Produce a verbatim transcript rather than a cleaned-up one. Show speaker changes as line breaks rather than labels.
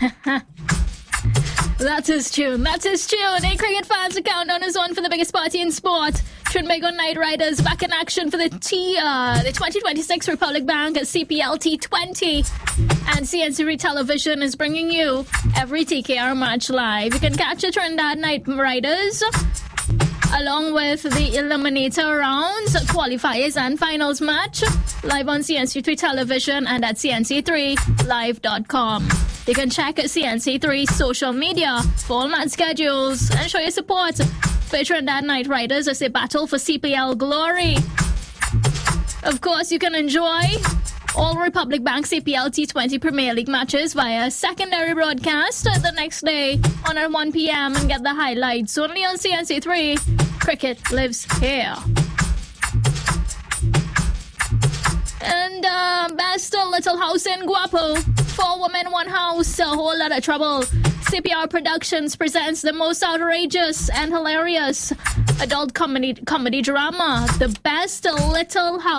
That is tune. That is tune. A cricket fans account on his own for the biggest party in sport. Trinbago Knight Riders back in action for the T, uh, the twenty twenty-six Republic Bank C P L T twenty. And C N C R Television is bringing you every T K R match live. You can catch the Trinidad Knight Riders along with the eliminator rounds, qualifiers and finals match live on C N C three Television and at C N C three live dot com. You can check C N C three social media for all match schedules and show your support for Trinidad Knight Riders as they battle for C P L glory. Of course, you can enjoy all Republic Bank C P L T twenty Premier League matches via secondary broadcast the next day on at one p.m. and get the highlights only on C N C three. Cricket lives here. And uh, best little house in Guapo. Four women, one house, a whole lot of trouble. C P R Productions presents the most outrageous and hilarious adult comedy comedy drama, The Best Little House.